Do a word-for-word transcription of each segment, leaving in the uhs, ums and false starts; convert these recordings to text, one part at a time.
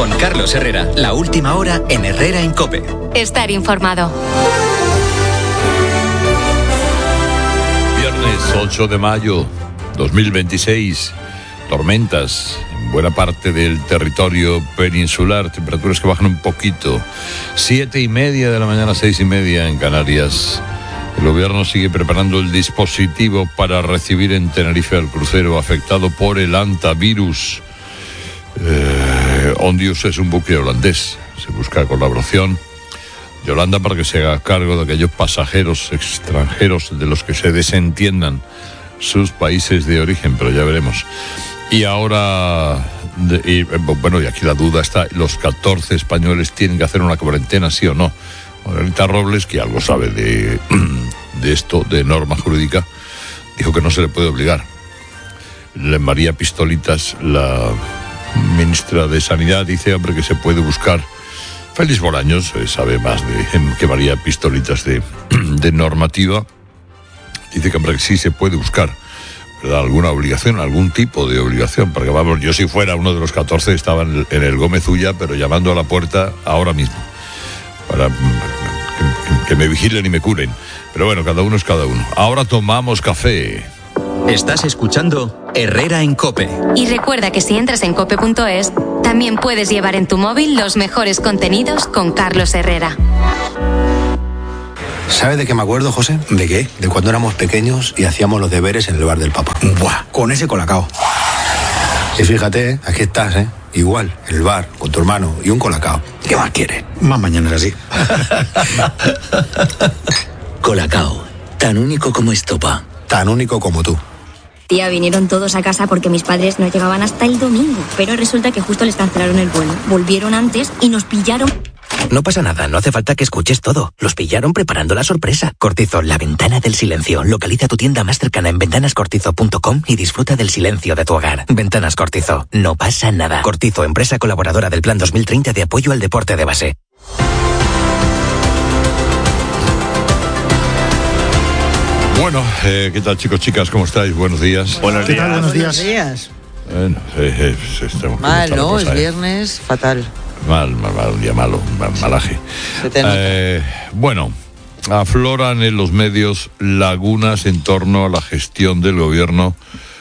Con Carlos Herrera, la última hora en Herrera en COPE. Estar informado. Viernes ocho de mayo dos mil veintiséis. Tormentas en buena parte del territorio peninsular. Temperaturas que bajan un poquito. Siete y media de la mañana, seis y media en Canarias. El gobierno sigue preparando el dispositivo para recibir en Tenerife al crucero afectado por el hantavirus. Eh, Ondius es un buque holandés. Se busca colaboración de Holanda para que se haga cargo de aquellos pasajeros extranjeros de los que se desentiendan sus países de origen, pero ya veremos. Y ahora, de, y, bueno, y aquí la duda está, ¿los catorce españoles tienen que hacer una cuarentena, sí o no? Margarita Robles, que algo sabe de, de esto, de norma jurídica, dijo que no se le puede obligar. María Pistolitas, la ministra de Sanidad, dice, hombre, que se puede buscar. Félix Bolaños eh, sabe más de, que María Pistolitas de, de normativa. Dice que, hombre, que sí se puede buscar, ¿verdad?, alguna obligación, algún tipo de obligación. Porque, vamos, yo si fuera uno de los catorce estaba en el, en el Gómez Ulla, pero llamando a la puerta ahora mismo, para que, que, que me vigilen y me curen. Pero bueno, cada uno es cada uno. Ahora tomamos café. Estás escuchando Herrera en COPE. Y recuerda que si entras en cope punto es, también puedes llevar en tu móvil los mejores contenidos con Carlos Herrera. ¿Sabes de qué me acuerdo, José? ¿De qué? De cuando éramos pequeños y hacíamos los deberes en el bar del Papa. Buah, con ese colacao. Y fíjate, ¿eh? Aquí estás, ¿eh? Igual, en el bar, con tu hermano y un colacao. ¿Qué más quieres? Más mañana es así. Colacao, tan único como estopa. Tan único como tú. Tía, vinieron todos a casa porque mis padres no llegaban hasta el domingo. Pero resulta que justo les cancelaron el vuelo. Volvieron antes y nos pillaron. No pasa nada, no hace falta que escuches todo. Los pillaron preparando la sorpresa. Cortizo, la ventana del silencio. Localiza tu tienda más cercana en ventanas cortizo punto com y disfruta del silencio de tu hogar. Ventanas Cortizo, no pasa nada. Cortizo, empresa colaboradora del Plan dos mil treinta de apoyo al deporte de base. Bueno, eh, ¿qué tal, chicos, chicas? ¿Cómo estáis? Buenos días. Buenos días. Buenos días. Buenos días. Bueno, eh, eh, estamos Mal, ¿no? cosa, Es eh. viernes, fatal. Mal, mal, mal, un día malo, mal, malaje. Eh, bueno, afloran en los medios lagunas en torno a la gestión del gobierno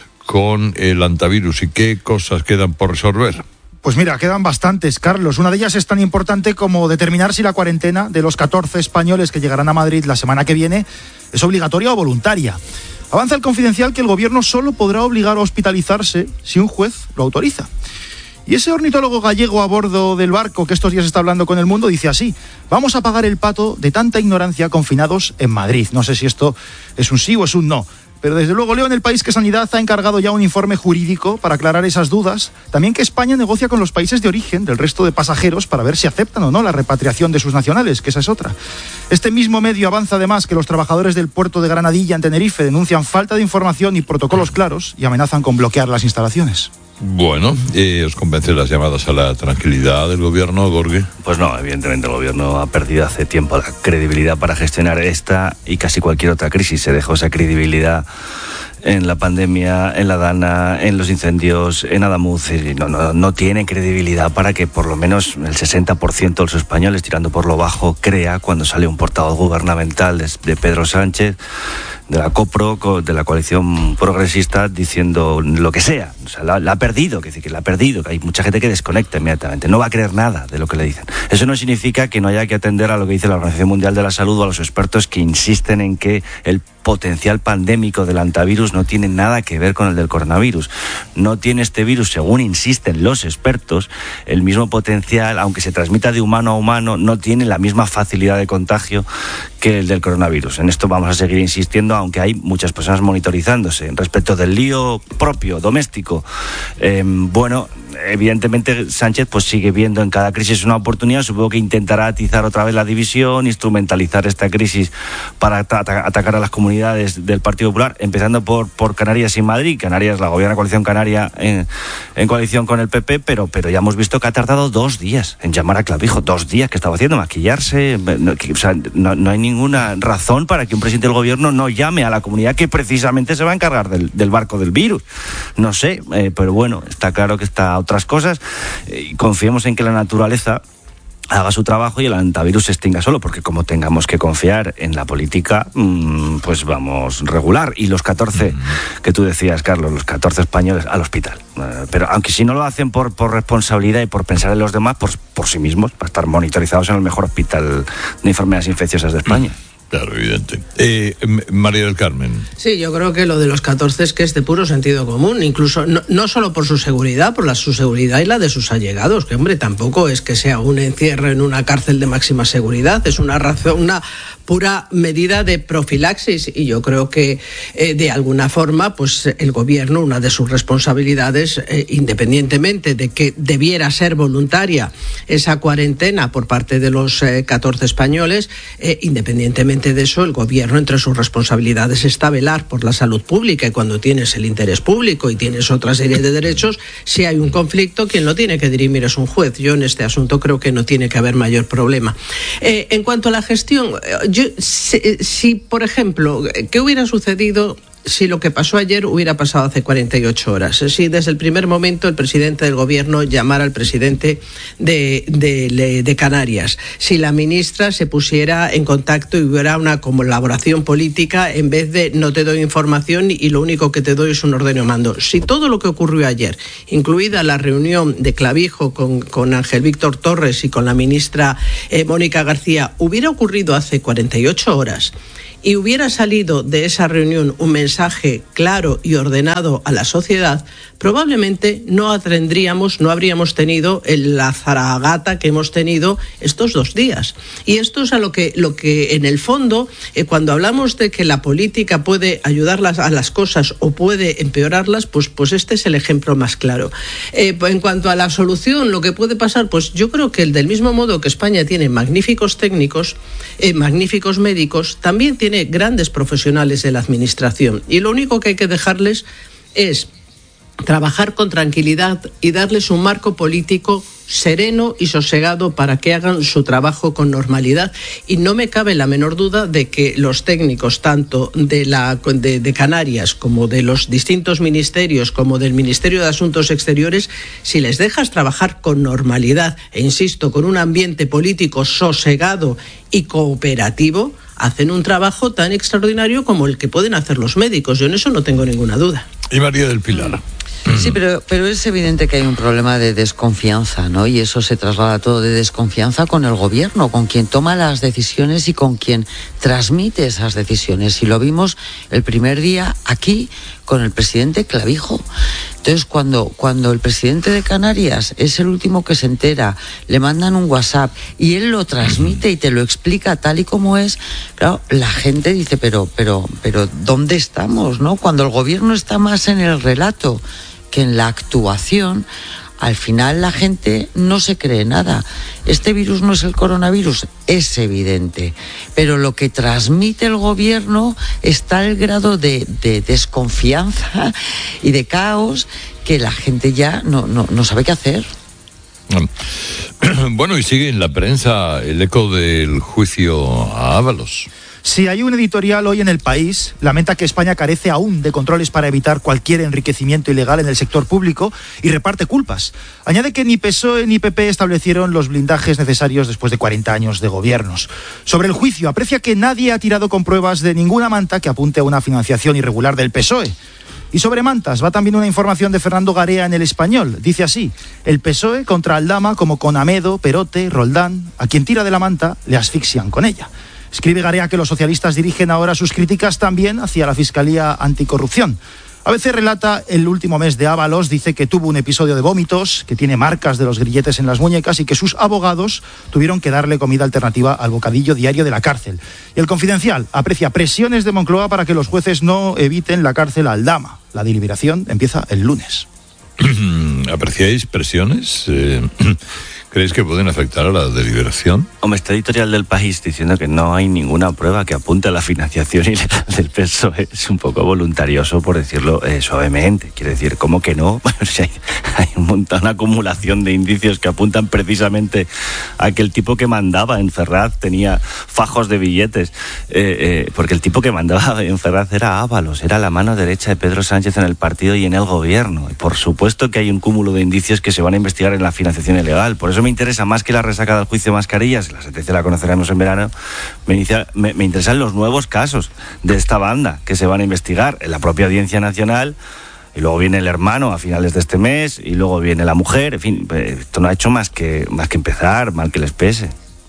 con el hantavirus. ¿Y qué cosas quedan por resolver? Pues mira, quedan bastantes, Carlos. Una de ellas es tan importante como determinar si la cuarentena de los catorce españoles que llegarán a Madrid la semana que viene es obligatoria o voluntaria. Avanza el Confidencial que el gobierno solo podrá obligar a hospitalizarse si un juez lo autoriza. Y ese ornitólogo gallego a bordo del barco que estos días está hablando con El Mundo dice así: vamos a pagar el pato de tanta ignorancia confinados en Madrid. No sé si esto es un sí o es un no. Pero desde luego leo en El País que Sanidad ha encargado ya un informe jurídico para aclarar esas dudas. También que España negocia con los países de origen del resto de pasajeros para ver si aceptan o no la repatriación de sus nacionales, que esa es otra. Este mismo medio avanza además que los trabajadores del puerto de Granadilla en Tenerife denuncian falta de información y protocolos claros y amenazan con bloquear las instalaciones. Bueno, eh, ¿os convencen las llamadas a la tranquilidad del gobierno, Gorge? Pues no, evidentemente el gobierno ha perdido hace tiempo la credibilidad para gestionar esta y casi cualquier otra crisis. Se dejó esa credibilidad en la pandemia, en la Dana, en los incendios, en Adamuz. No, no, no tiene credibilidad para que por lo menos el sesenta por ciento de los españoles, tirando por lo bajo, crea cuando sale un portavoz gubernamental de, de Pedro Sánchez, de la COPRO, de la coalición progresista, diciendo lo que sea. O sea, la, la ha perdido, que, que la ha perdido, que hay mucha gente que desconecta inmediatamente, no va a creer nada de lo que le dicen. Eso no significa que no haya que atender a lo que dice la Organización Mundial de la Salud o a los expertos que insisten en que el potencial pandémico del hantavirus no tiene nada que ver con el del coronavirus. No tiene este virus, según insisten los expertos, el mismo potencial, aunque se transmita de humano a humano, no tiene la misma facilidad de contagio que el del coronavirus. En esto vamos a seguir insistiendo, aunque hay muchas personas monitorizándose. Respecto del lío propio, doméstico, eh, bueno, evidentemente Sánchez pues sigue viendo en cada crisis una oportunidad. Supongo que intentará atizar otra vez la división, instrumentalizar esta crisis para at- atacar a las comunidades del Partido Popular, empezando por, por Canarias y Madrid. Canarias, la gobierna Coalición Canaria en, en coalición con el P P, pero, pero ya hemos visto que ha tardado dos días en llamar a Clavijo, dos días que estaba haciendo, maquillarse. No, que, o sea, no, no hay ninguna razón para que un presidente del gobierno no llame a la comunidad que precisamente se va a encargar del, del barco del virus. No sé, eh, pero bueno, está claro que está otras cosas, y confiemos en que la naturaleza haga su trabajo y el antivirus se extinga solo, porque como tengamos que confiar en la política, pues vamos regular. Y los catorce mm. que tú decías, Carlos, los catorce españoles al hospital. Pero aunque si no lo hacen por, por responsabilidad y por pensar en los demás, por, por sí mismos, para estar monitorizados en el mejor hospital de enfermedades infecciosas de España. Mm. Claro, evidente. Eh, María del Carmen. Sí, yo creo que lo de los catorce es que es de puro sentido común, incluso no, no solo por su seguridad, por la, su seguridad y la de sus allegados, que hombre, tampoco es que sea un encierro en una cárcel de máxima seguridad, es una razón, una pura medida de profilaxis, y yo creo que eh, de alguna forma pues el gobierno, una de sus responsabilidades, eh, independientemente de que debiera ser voluntaria esa cuarentena por parte de los eh, catorce españoles, eh, independientemente de eso, el gobierno entre sus responsabilidades está velar por la salud pública, y cuando tienes el interés público y tienes otra serie de derechos, si hay un conflicto, quien lo tiene que dirimir es un juez. Yo en este asunto creo que no tiene que haber mayor problema. Eh, en cuanto a la gestión, yo, si, si, por ejemplo, ¿qué hubiera sucedido si lo que pasó ayer hubiera pasado hace cuarenta y ocho horas? Si desde el primer momento el presidente del gobierno llamara al presidente de, de, de Canarias, si la ministra se pusiera en contacto y hubiera una colaboración política en vez de no te doy información y lo único que te doy es un ordeno mando. Si todo lo que ocurrió ayer, incluida la reunión de Clavijo con, con Ángel Víctor Torres y con la ministra eh, Mónica García, hubiera ocurrido hace cuarenta y ocho horas, y hubiera salido de esa reunión un mensaje claro y ordenado a la sociedad, probablemente no tendríamos, no habríamos tenido la zaragata que hemos tenido estos dos días. Y esto es a lo que, lo que en el fondo, eh, cuando hablamos de que la política puede ayudarlas a las cosas o puede empeorarlas, pues, pues este es el ejemplo más claro. Eh, en cuanto a la solución, lo que puede pasar, pues yo creo que el, del mismo modo que España tiene magníficos técnicos, eh, magníficos médicos, también tiene grandes profesionales de la administración, y lo único que hay que dejarles es trabajar con tranquilidad y darles un marco político sereno y sosegado para que hagan su trabajo con normalidad. Y no me cabe la menor duda de que los técnicos tanto de, la, de, de Canarias como de los distintos ministerios como del Ministerio de Asuntos Exteriores, si les dejas trabajar con normalidad e insisto, con un ambiente político sosegado y cooperativo, hacen un trabajo tan extraordinario como el que pueden hacer los médicos. Yo en eso no tengo ninguna duda. Y María del Pilar. Sí, pero, pero es evidente que hay un problema de desconfianza, ¿no? Y eso se traslada todo de desconfianza con el gobierno, con quien toma las decisiones y con quien transmite esas decisiones. Y lo vimos el primer día aquí con el presidente Clavijo. Entonces, cuando, cuando el presidente de Canarias es el último que se entera, le mandan un WhatsApp y él lo transmite y te lo explica tal y como es, claro, la gente dice, pero, pero, pero, ¿dónde estamos, no? Cuando el gobierno está más en el relato que en la actuación, al final la gente no se cree nada. Este virus no es el coronavirus, es evidente, pero lo que transmite el gobierno está al grado de, de desconfianza y de caos que la gente ya no, no, no sabe qué hacer. Bueno, y sigue en la prensa el eco del juicio a Ábalos. Sí, hay un editorial hoy en El País, lamenta que España carece aún de controles para evitar cualquier enriquecimiento ilegal en el sector público y reparte culpas. Añade que ni P S O E ni P P establecieron los blindajes necesarios después de cuarenta años de gobiernos. Sobre el juicio, aprecia que nadie ha tirado con pruebas de ninguna manta que apunte a una financiación irregular del P S O E. Y sobre mantas, va también una información de Fernando Garea en El Español. Dice así: el P S O E contra Aldama, como con Amedo, Perote, Roldán, a quien tira de la manta le asfixian con ella. Escribe Garea que los socialistas dirigen ahora sus críticas también hacia la Fiscalía Anticorrupción. A veces relata el último mes de Ábalos, dice que tuvo un episodio de vómitos, que tiene marcas de los grilletes en las muñecas y que sus abogados tuvieron que darle comida alternativa al bocadillo diario de la cárcel. Y El Confidencial aprecia presiones de Moncloa para que los jueces no eviten la cárcel a Aldama. La deliberación empieza el lunes. ¿Apreciáis presiones? Eh, ¿Creéis que pueden afectar a la deliberación? Hombre, este editorial del País diciendo que no hay ninguna prueba que apunte a la financiación ilegal del P S O E es un poco voluntarioso, por decirlo eh, suavemente. Quiere decir, ¿cómo que no? Bueno, si hay, hay un montón, una acumulación de indicios que apuntan precisamente a que el tipo que mandaba en Ferraz tenía fajos de billetes. Eh, eh, porque el tipo que mandaba en Ferraz era Ábalos, era la mano derecha de Pedro Sánchez en el partido y en el gobierno. Y por supuesto que hay un cúmulo de indicios que se van a investigar en la financiación ilegal. Por eso me interesa más que la resaca del juicio de Mascarillas, la sentencia la conoceremos en verano, me, inicia, me, me interesan los nuevos casos de esta banda que se van a investigar en la propia Audiencia Nacional, y luego viene el hermano a finales de este mes, y luego viene la mujer, en fin, esto no ha hecho más que, más que empezar, mal que les pese.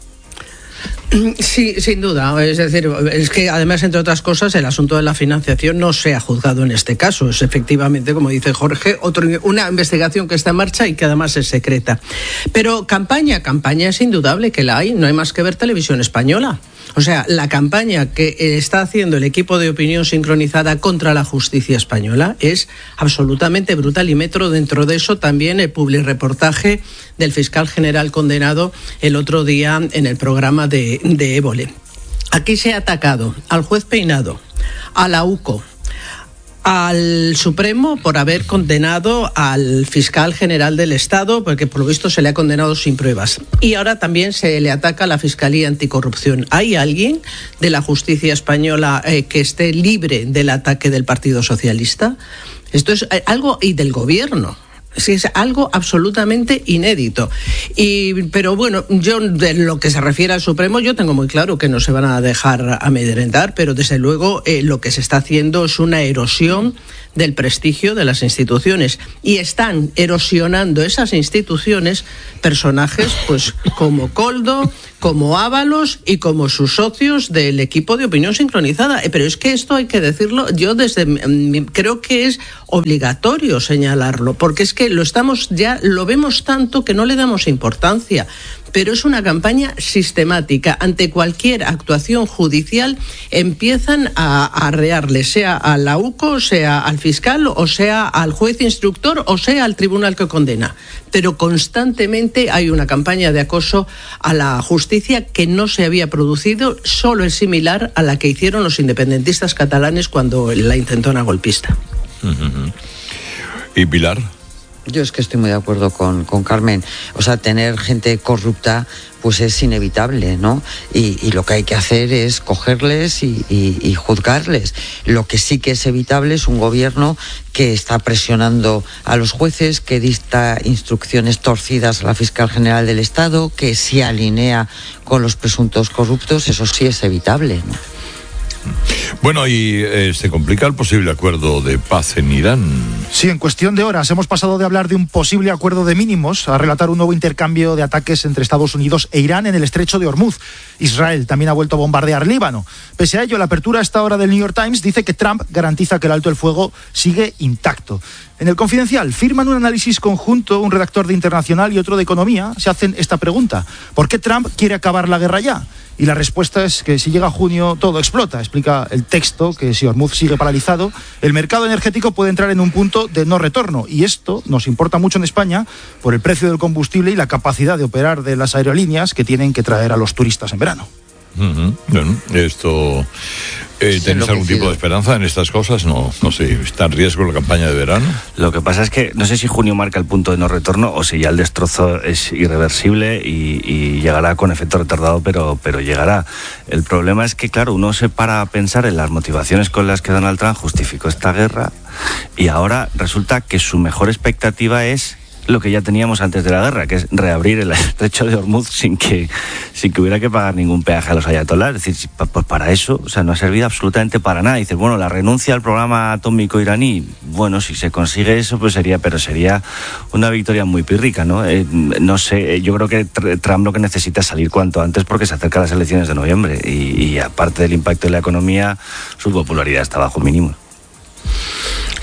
Sí, sin duda. Es decir, es que además, entre otras cosas, el asunto de la financiación no se ha juzgado en este caso. Es efectivamente, como dice Jorge, otro, una investigación que está en marcha y que además es secreta. Pero campaña, campaña es indudable que la hay. No hay más que ver Televisión Española. O sea, la campaña que está haciendo el equipo de opinión sincronizada contra la justicia española es absolutamente brutal, y metro dentro de eso también el publireportaje del fiscal general condenado el otro día en el programa de, de Évole. Aquí se ha atacado al juez Peinado, a la U C O, al Supremo por haber condenado al fiscal general del Estado, porque por lo visto se le ha condenado sin pruebas. Y ahora también se le ataca a la Fiscalía Anticorrupción. ¿Hay alguien de la justicia española eh, que esté libre del ataque del Partido Socialista? Esto es algo, y del gobierno. Sí, es algo absolutamente inédito. Y, pero bueno, yo de lo que se refiere al Supremo, yo tengo muy claro que no se van a dejar amedrentar, pero desde luego eh, lo que se está haciendo es una erosión del prestigio de las instituciones, y están erosionando esas instituciones personajes pues como Koldo, como Ábalos y como sus socios del equipo de opinión sincronizada. Pero es que esto hay que decirlo, yo desde creo que es obligatorio señalarlo, porque es que lo estamos ya lo vemos tanto que no le damos importancia. Pero es una campaña sistemática. Ante cualquier actuación judicial empiezan a arrearle, sea a la U C O, sea al fiscal, o sea al juez instructor, o sea al tribunal que condena. Pero constantemente hay una campaña de acoso a la justicia que no se había producido, solo es similar a la que hicieron los independentistas catalanes cuando la intentona golpista. Uh-huh. ¿Y Pilar? Yo es que estoy muy de acuerdo con, con Carmen. O sea, tener gente corrupta pues es inevitable, ¿no? Y, y lo que hay que hacer es cogerles y, y, y juzgarles. Lo que sí que es evitable es un gobierno que está presionando a los jueces, que dicta instrucciones torcidas a la fiscal general del Estado, que se alinea con los presuntos corruptos. Eso sí es evitable, ¿no? Bueno, y eh, se complica el posible acuerdo de paz en Irán. Sí, en cuestión de horas hemos pasado de hablar de un posible acuerdo de mínimos a relatar un nuevo intercambio de ataques entre Estados Unidos e Irán en el estrecho de Hormuz. Israel también ha vuelto a bombardear Líbano. Pese a ello, la apertura a esta hora del New York Times dice que Trump garantiza que el alto el fuego sigue intacto. En el Confidencial firman un análisis conjunto, un redactor de Internacional y otro de Economía. Se hacen esta pregunta: ¿por qué Trump quiere acabar la guerra ya? Y la respuesta es que si llega junio todo explota. Explica el texto que si Hormuz sigue paralizado, el mercado energético puede entrar en un punto de no retorno. Y esto nos importa mucho en España por el precio del combustible y la capacidad de operar de las aerolíneas que tienen que traer a los turistas en verano. Uh-huh. Bueno, esto... Eh, ¿Tenéis algún tipo de esperanza en estas cosas? No, no sé, ¿está en riesgo la campaña de verano? Lo que pasa es que no sé si junio marca el punto de no retorno o si ya el destrozo es irreversible y, y llegará con efecto retardado, pero, pero llegará. El problema es que, claro, uno se para a pensar en las motivaciones con las que Donald Trump justificó esta guerra, y ahora resulta que su mejor expectativa es lo que ya teníamos antes de la guerra, que es reabrir el estrecho de Hormuz sin que sin que hubiera que pagar ningún peaje a los ayatolás. Es decir, pues para eso, o sea, no ha servido absolutamente para nada. Dices, bueno, la renuncia al programa atómico iraní, bueno, si se consigue eso, pues sería, pero sería una victoria muy pírrica, ¿no? Eh, no sé, yo creo que Trump lo que necesita es salir cuanto antes porque se acercan las elecciones de noviembre y, y aparte del impacto en la economía, su popularidad está bajo mínimo.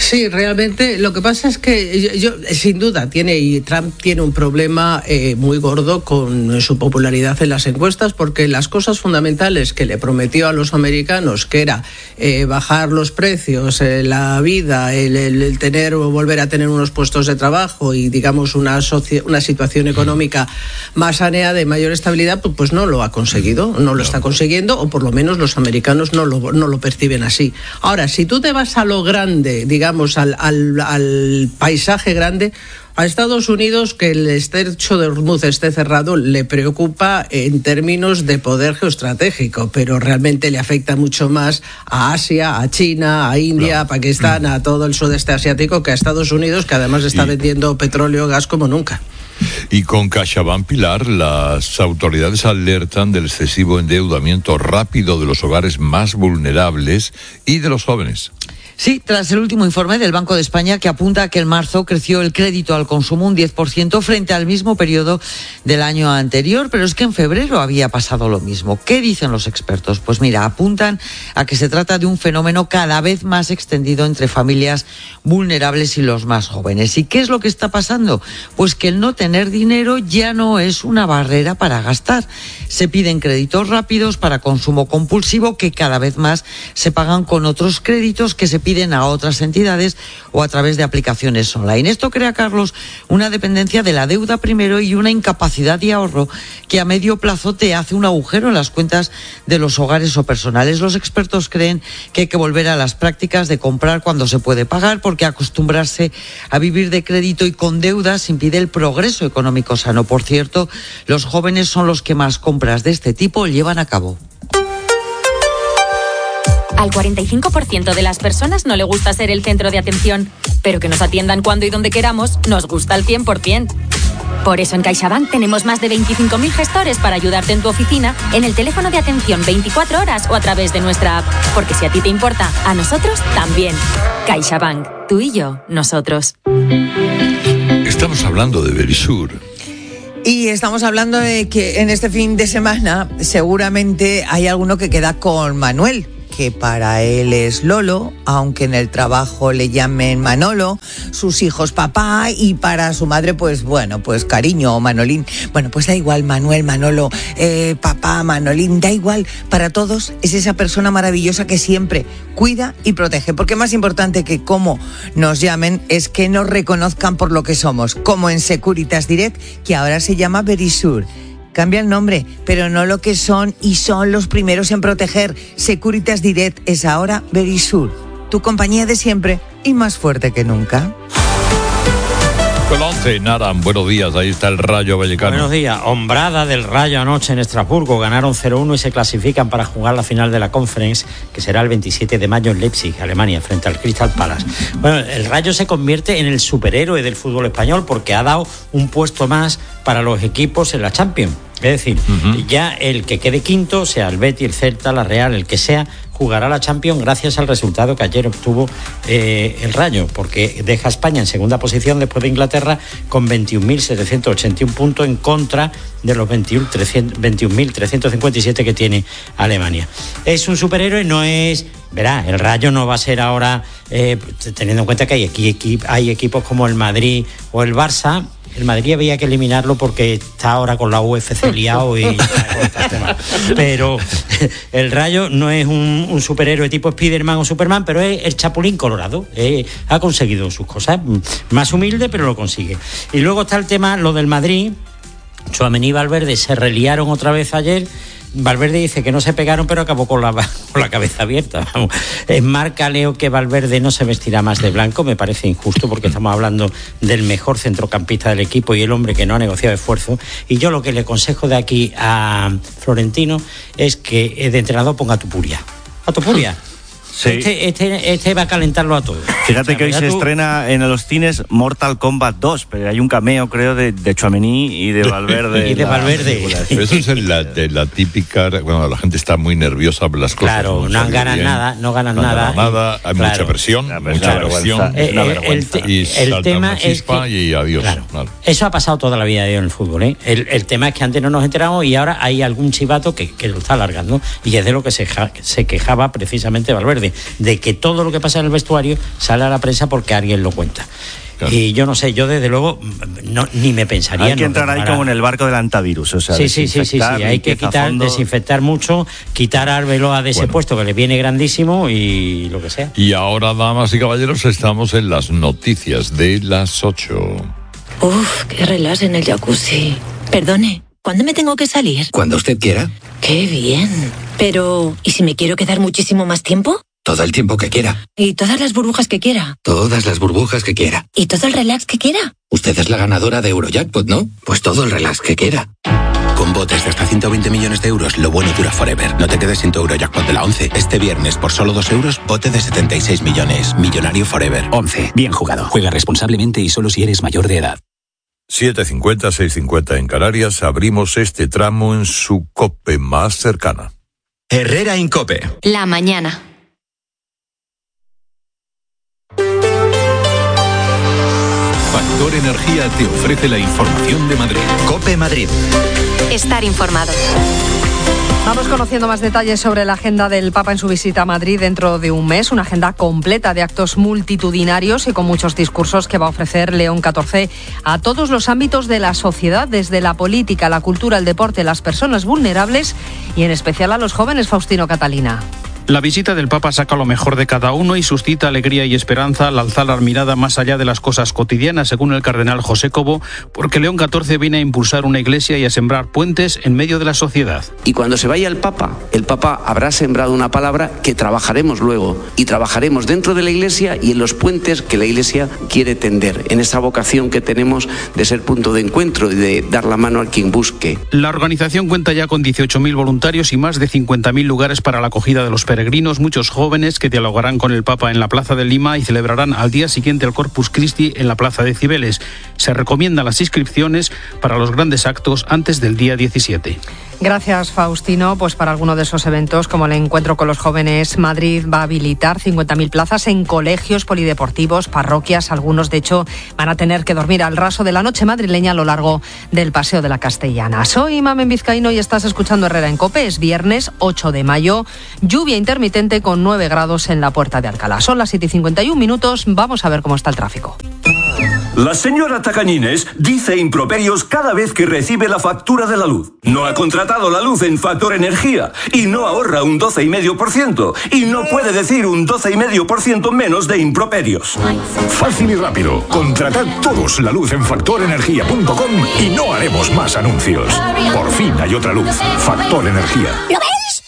Sí, realmente lo que pasa es que yo, yo sin duda tiene y Trump tiene un problema eh, muy gordo con su popularidad en las encuestas, porque las cosas fundamentales que le prometió a los americanos, que era eh, bajar los precios, eh, la vida, el, el, el tener o volver a tener unos puestos de trabajo y digamos una socia, una situación económica más saneada, de mayor estabilidad, pues, pues no lo ha conseguido, no lo está consiguiendo, o por lo menos los americanos no lo, no lo perciben así. Ahora, si tú te vas a lo grande, digamos, al, al, al paisaje grande, a Estados Unidos, que el estrecho de Hormuz esté cerrado, le preocupa en términos de poder geoestratégico, pero realmente le afecta mucho más a Asia, a China, a India, claro. a Pakistán, a todo el sudeste asiático, que a Estados Unidos, que además está y... vendiendo petróleo y gas como nunca. Y con CaixaBank, Pilar, las autoridades alertan del excesivo endeudamiento rápido de los hogares más vulnerables y de los jóvenes. Sí, tras el último informe del Banco de España, que apunta a que en marzo creció el crédito al consumo un diez por ciento frente al mismo periodo del año anterior, pero es que en febrero había pasado lo mismo. ¿Qué dicen los expertos? Pues mira, apuntan a que se trata de un fenómeno cada vez más extendido entre familias vulnerables y los más jóvenes. ¿Y qué es lo que está pasando? Pues que el no tener dinero ya no es una barrera para gastar. Se piden créditos rápidos para consumo compulsivo que cada vez más se pagan con otros créditos que se piden a otras entidades o a través de aplicaciones online. Esto crea, Carlos, una dependencia de la deuda primero y una incapacidad de ahorro que a medio plazo te hace un agujero en las cuentas de los hogares o personales. Los expertos creen que hay que volver a las prácticas de comprar cuando se puede pagar, porque acostumbrarse a vivir de crédito y con deudas impide el progreso económico sano. Por cierto, los jóvenes son los que más compras de este tipo llevan a cabo. Al cuarenta y cinco por ciento de las personas no le gusta ser el centro de atención, pero que nos atiendan cuando y donde queramos nos gusta al cien por ciento. Por eso en CaixaBank tenemos más de veinticinco mil gestores para ayudarte en tu oficina, en el teléfono de atención veinticuatro horas o a través de nuestra app. Porque si a ti te importa, a nosotros también. CaixaBank, tú y yo, nosotros. Estamos hablando de Verisur. Y estamos hablando de que en este fin de semana seguramente hay alguno que queda con Manuel, que para él es Lolo, aunque en el trabajo le llamen Manolo, sus hijos papá, y para su madre, pues bueno, pues cariño o Manolín. Bueno, pues da igual, Manuel, Manolo, eh, papá, Manolín, da igual. Para todos es esa persona maravillosa que siempre cuida y protege, porque más importante que cómo nos llamen es que nos reconozcan por lo que somos, como en Securitas Direct, que ahora se llama Verisur. Cambia el nombre, pero no lo que son, y son los primeros en proteger. Securitas Direct es ahora Verisur, tu compañía de siempre y más fuerte que nunca. Con once, Naran, buenos días, ahí está el Rayo Vallecano. Buenos días, hombrada del Rayo anoche en Estrasburgo, ganaron cero uno y se clasifican para jugar la final de la Conference, que será el veintisiete de mayo en Leipzig, Alemania, frente al Crystal Palace. Bueno, el Rayo se convierte en el superhéroe del fútbol español porque ha dado un puesto más para los equipos en la Champions. Es decir, uh-huh. ya el que quede quinto, sea el Betis, el Celta, la Real, el que sea, jugará la Champions gracias al resultado que ayer obtuvo eh, el Rayo, porque deja a España en segunda posición después de Inglaterra con veintiún mil setecientos ochenta y uno puntos en contra de los veintiún mil trescientos cincuenta y siete que tiene Alemania. Es un superhéroe, no es... Verá, el Rayo no va a ser ahora, eh, teniendo en cuenta que hay, equi- hay equipos como el Madrid o el Barça. El Madrid había que eliminarlo porque está ahora con la U F C liado y pero el Rayo no es un, un superhéroe tipo Spiderman o Superman, pero es el Chapulín Colorado. Eh, ha conseguido sus cosas, más humilde, pero lo consigue. Y luego está el tema, lo del Madrid. Tchouaméni y Valverde se reliaron otra vez ayer. Valverde dice que no se pegaron, pero acabó con la, con la cabeza abierta. Vamos. Marca Leo que Valverde no se vestirá más de blanco. Me parece injusto porque estamos hablando del mejor centrocampista del equipo y el hombre que no ha negociado esfuerzo. Y yo lo que le aconsejo de aquí a Florentino es que de entrenador ponga a Tupuria. A Tupuria. Sí. Este, este, este va a calentarlo a todos. Fíjate, o sea, que hoy se tú... estrena en los cines Mortal Kombat dos, pero hay un cameo, creo, de, de Tchouaméni y de Valverde. y de Valverde. Eso es la, de la típica... Bueno, la gente está muy nerviosa por las cosas. Claro, no, no ganan bien, nada, no ganan no nada. nada, hay claro, mucha presión, mucha claro, presión. Eh, eh, el, te, y el tema es que... Y adiós. Claro, claro. Eso ha pasado toda la vida en el fútbol. ¿eh? El, el tema es que antes no nos enteramos y ahora hay algún chivato que, que lo está alargando. Y es de lo que se, ja, se quejaba precisamente Valverde. acuerde de que todo lo que pasa en el vestuario sale a la prensa porque alguien lo cuenta. Claro. Y yo no sé, yo desde luego no, ni me pensaría. Hay que no, entrar ahí como en el barco del antivirus, o sea, sí, sí, sí, sí, sí, hay que quitar, fondo. desinfectar mucho, quitar a Arbeloa de ese bueno. puesto que le viene grandísimo y lo que sea. Y ahora, damas y caballeros, estamos en las noticias de las ocho. Uf, qué relax en el jacuzzi. Perdone, ¿cuándo me tengo que salir? Cuando usted quiera. Qué bien. Pero, ¿y si me quiero quedar muchísimo más tiempo? Todo el tiempo que quiera. ¿Y todas las burbujas que quiera? Todas las burbujas que quiera. ¿Y todo el relax que quiera? Usted es la ganadora de Eurojackpot, ¿no? Pues todo el relax que quiera. Con botes de hasta ciento veinte millones de euros, lo bueno dura forever. No te quedes sin tu Eurojackpot de la once. Este viernes, por solo dos euros, bote de setenta y seis millones. Millonario forever. once. Bien jugado. Juega responsablemente y solo si eres mayor de edad. siete cincuenta, seis cincuenta en Canarias. Abrimos este tramo en su COPE más cercana. Herrera en COPE. La mañana. Factor Energía te ofrece la información de Madrid. COPE Madrid. Estar informado. Vamos conociendo más detalles sobre la agenda del Papa en su visita a Madrid dentro de un mes. Una agenda completa de actos multitudinarios y con muchos discursos que va a ofrecer León catorce a todos los ámbitos de la sociedad, desde la política, la cultura, el deporte, las personas vulnerables y en especial a los jóvenes. Faustino Catalina. La visita del Papa saca lo mejor de cada uno y suscita alegría y esperanza al alzar la mirada más allá de las cosas cotidianas, según el cardenal José Cobo, porque León catorce viene a impulsar una iglesia y a sembrar puentes en medio de la sociedad. Y cuando se vaya el Papa, el Papa habrá sembrado una palabra que trabajaremos luego, y trabajaremos dentro de la iglesia y en los puentes que la iglesia quiere tender, en esa vocación que tenemos de ser punto de encuentro y de dar la mano a quien busque. La organización cuenta ya con dieciocho mil voluntarios y más de cincuenta mil lugares para la acogida de los peregrinos, muchos jóvenes que dialogarán con el Papa en la Plaza de Lima y celebrarán al día siguiente el Corpus Christi en la Plaza de Cibeles. Se recomiendan las inscripciones para los grandes actos antes del día diecisiete. Gracias, Faustino. Pues para alguno de esos eventos, como el encuentro con los jóvenes, Madrid va a habilitar cincuenta mil plazas en colegios, polideportivos, parroquias. Algunos, de hecho, van a tener que dormir al raso de la noche madrileña a lo largo del Paseo de la Castellana. Soy Mamen Vizcaíno y estás escuchando Herrera en COPE. Es viernes ocho de mayo. Lluvia intermitente con nueve grados en la Puerta de Alcalá. Son las siete y cincuenta y un minutos. Vamos a ver cómo está el tráfico. La señora Tacañines dice improperios cada vez que recibe la factura de la luz. No ha contratado la luz en Factor Energía y no ahorra un doce coma cinco por ciento y no puede decir un doce coma cinco por ciento menos de improperios. Fácil y rápido. Contratad todos la luz en factor energía punto com y no haremos más anuncios. Por fin hay otra luz. Factor Energía. ¿Lo veis?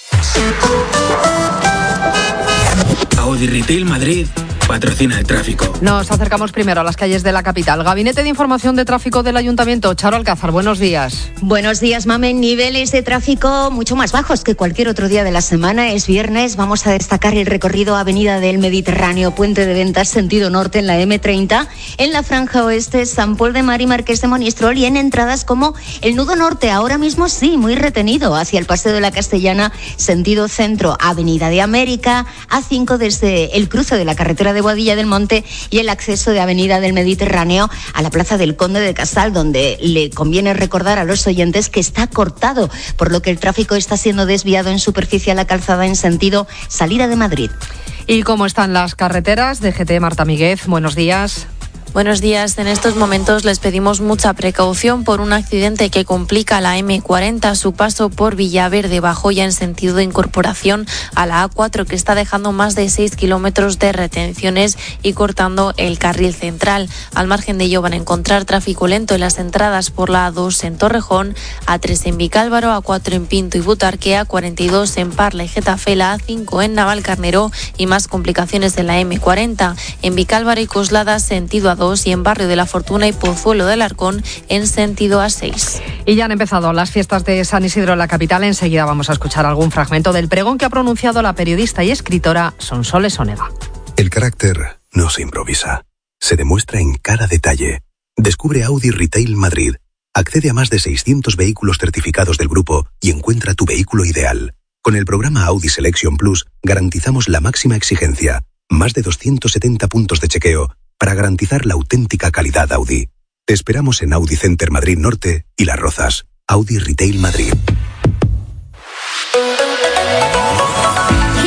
Audi Retail Madrid patrocina el tráfico. Nos acercamos primero a las calles de la capital. Gabinete de Información de Tráfico del Ayuntamiento. Charo Alcázar, buenos días. Buenos días, Mamen. Niveles de tráfico mucho más bajos que cualquier otro día de la semana. Es viernes. Vamos a destacar el recorrido Avenida del Mediterráneo, Puente de Ventas, sentido norte en la eme treinta. En la franja oeste, San Pol de Mar y Marqués de Monistrol. Y en entradas como el nudo norte, ahora mismo sí, muy retenido, hacia el Paseo de la Castellana, sentido centro, Avenida de América, A cinco desde el cruce de la carretera de Boadilla del Monte y el acceso de Avenida del Mediterráneo a la Plaza del Conde de Casal, donde le conviene recordar a los oyentes que está cortado, por lo que el tráfico está siendo desviado en superficie a la calzada en sentido salida de Madrid. ¿Y cómo están las carreteras? D G T, Marta Míguez, buenos días. Buenos días. En estos momentos les pedimos mucha precaución por un accidente que complica la eme cuarenta a su paso por Villaverde, Bajoya en sentido de incorporación a la A cuatro, que está dejando más de seis kilómetros de retenciones y cortando el carril central. Al margen de ello van a encontrar tráfico lento en las entradas por la A dos en Torrejón, A tres en Vicálvaro, A cuatro en Pinto y Butarque, A cuarenta y dos en Parla y Getafe, la A cinco en Navalcarnero y más complicaciones en la eme cuarenta. En Vicálvaro y Coslada, sentido A dos, y en Barrio de la Fortuna y Pozuelo del Arcón en sentido A seis. Y ya han empezado las fiestas de San Isidro en la capital. Enseguida vamos a escuchar algún fragmento del pregón que ha pronunciado la periodista y escritora Sonsoles Onega. El carácter no se improvisa, se demuestra en cada detalle. Descubre Audi Retail Madrid. Accede a más de seiscientos vehículos certificados del grupo y encuentra tu vehículo ideal. Con el programa Audi Selection Plus garantizamos la máxima exigencia, más de doscientos setenta puntos de chequeo para garantizar la auténtica calidad Audi. Te esperamos en Audi Center Madrid Norte y Las Rozas. Audi Retail Madrid. Healthy,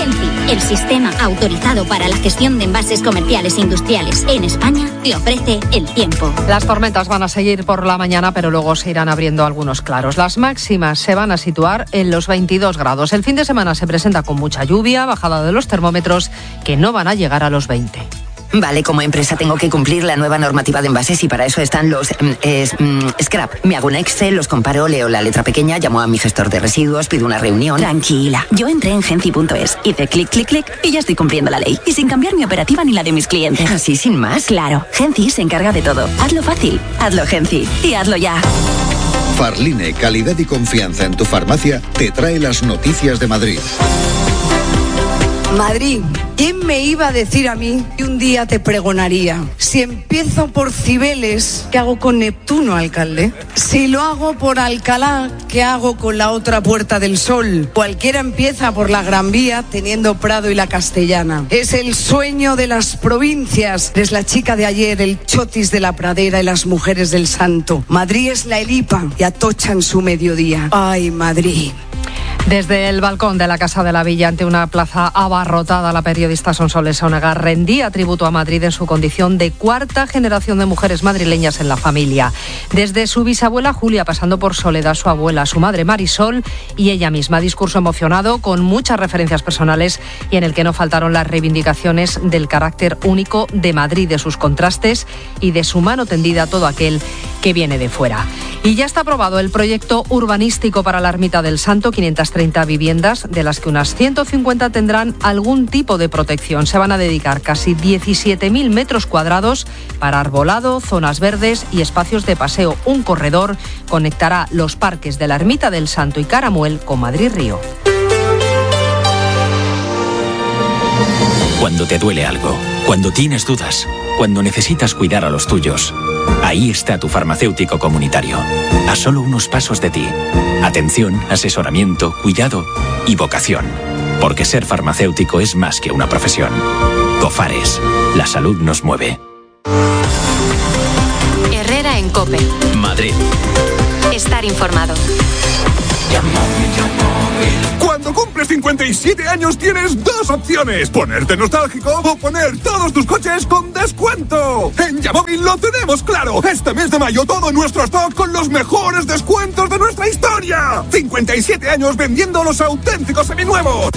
el sistema autorizado para la gestión de envases comerciales e industriales en España, te ofrece el tiempo. Las tormentas van a seguir por la mañana, pero luego se irán abriendo algunos claros. Las máximas se van a situar en los veintidós grados. El fin de semana se presenta con mucha lluvia, bajada de los termómetros que no van a llegar a los veinte. Vale, como empresa tengo que cumplir la nueva normativa de envases y para eso están los mm, es, mm, scrap. Me hago un Excel, los comparo, leo la letra pequeña, llamo a mi gestor de residuos, pido una reunión. Tranquila, yo entré en Genci punto es, hice clic, clic, clic y ya estoy cumpliendo la ley. Y sin cambiar mi operativa ni la de mis clientes. ¿Así sin más? Claro, Genci se encarga de todo. Hazlo fácil, hazlo Genci y hazlo ya. Farline, calidad y confianza en tu farmacia, te trae las noticias de Madrid. Madrid, ¿quién me iba a decir a mí que un día te pregonaría? Si empiezo por Cibeles, ¿qué hago con Neptuno, alcalde? Si lo hago por Alcalá, ¿qué hago con la otra Puerta del Sol? Cualquiera empieza por la Gran Vía, teniendo Prado y la Castellana. Es el sueño de las provincias. Es la chica de ayer, el chotis de la pradera y las mujeres del Santo. Madrid es la Elipa y atochan su mediodía. ¡Ay, Madrid! Desde el balcón de la Casa de la Villa, ante una plaza abarrotada, la periodista Sonsoles Onega rendía tributo a Madrid en su condición de cuarta generación de mujeres madrileñas en la familia. Desde su bisabuela Julia, pasando por Soledad, su abuela, su madre Marisol y ella misma. Discurso emocionado, con muchas referencias personales y en el que no faltaron las reivindicaciones del carácter único de Madrid, de sus contrastes y de su mano tendida a todo aquel que viene de fuera. Y ya está aprobado el proyecto urbanístico para la Ermita del Santo, quinientas treinta viviendas, de las que unas ciento cincuenta tendrán algún tipo de protección. Se van a dedicar casi diecisiete mil metros cuadrados para arbolado, zonas verdes y espacios de paseo. Un corredor conectará los parques de la Ermita del Santo y Caramuel con Madrid Río. Cuando te duele algo, cuando tienes dudas, cuando necesitas cuidar a los tuyos, ahí está tu farmacéutico comunitario, a solo unos pasos de ti. Atención, asesoramiento, cuidado y vocación. Porque ser farmacéutico es más que una profesión. Cofares, la salud nos mueve. Herrera en COPE. Madrid. Estar informado. Cuando cumples cincuenta y siete años tienes dos opciones: ponerte nostálgico o poner todos tus coches con descuento. En Yamóvil lo tenemos claro. Este mes de mayo todo nuestro stock con los mejores descuentos de nuestra historia. cincuenta y siete años vendiendo los auténticos seminuevos.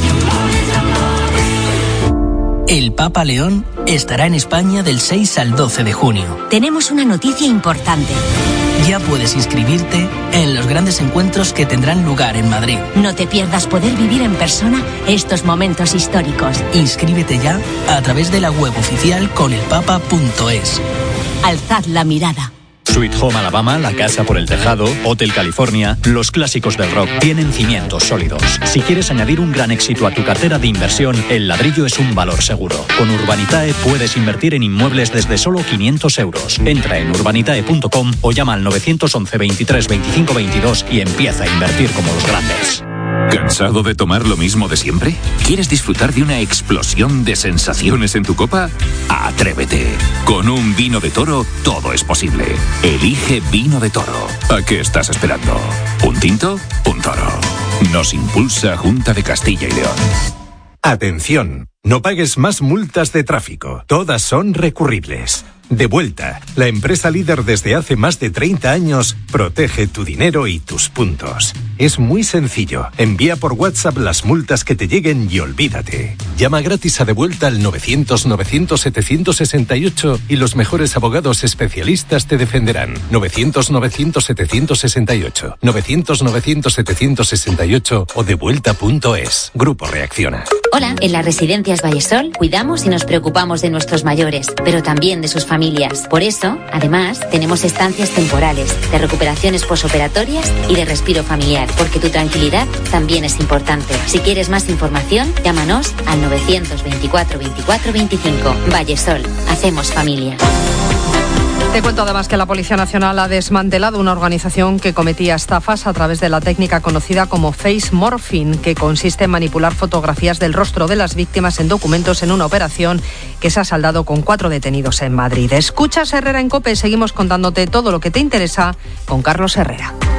El Papa León estará en España del seis al doce de junio. Tenemos una noticia importante. Ya puedes inscribirte en los grandes encuentros que tendrán lugar en Madrid. No te pierdas poder vivir en persona estos momentos históricos. Inscríbete ya a través de la web oficial con el papa punto es. Alzad la mirada. Sweet Home Alabama, La Casa por el Tejado, Hotel California, los clásicos del rock tienen cimientos sólidos. Si quieres añadir un gran éxito a tu cartera de inversión, el ladrillo es un valor seguro. Con Urbanitae puedes invertir en inmuebles desde solo quinientos euros. Entra en urbanitae punto com o llama al nueve once, veintitrés, veinticinco, veintidós y empieza a invertir como los grandes. ¿Cansado de tomar lo mismo de siempre? ¿Quieres disfrutar de una explosión de sensaciones en tu copa? ¡Atrévete! Con un vino de Toro todo es posible. Elige Vino de Toro. ¿A qué estás esperando? ¿Un tinto? Un Toro. Nos impulsa Junta de Castilla y León. Atención, no pagues más multas de tráfico. Todas son recurribles. Devuelta, la empresa líder desde hace más de treinta años, protege tu dinero y tus puntos. Es muy sencillo. Envía por WhatsApp las multas que te lleguen y olvídate. Llama gratis a Devuelta al novecientos, novecientos, setecientos sesenta y ocho y los mejores abogados especialistas te defenderán. novecientos, novecientos, setecientos sesenta y ocho. novecientos, novecientos, setecientos sesenta y ocho o devuelta punto es. Grupo Reacciona. Hola, en las residencias Vallesol cuidamos y nos preocupamos de nuestros mayores, pero también de sus familias. Por eso, además, tenemos estancias temporales, de recuperaciones posoperatorias y de respiro familiar, porque tu tranquilidad también es importante. Si quieres más información, llámanos al novecientos veinticuatro, veinticuatro, veinticinco. Vallesol, hacemos familia. Te cuento además que la Policía Nacional ha desmantelado una organización que cometía estafas a través de la técnica conocida como face morphing, que consiste en manipular fotografías del rostro de las víctimas en documentos en una operación que se ha saldado con cuatro detenidos en Madrid. Escuchas Herrera en COPE, seguimos contándote todo lo que te interesa con Carlos Herrera.